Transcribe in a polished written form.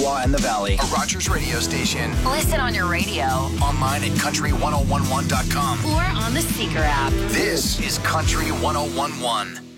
Ottawa and the Valley. A Rogers radio station. Listen on your radio. Online at country1011.com. Or on the Seeker app. This is Country 1011.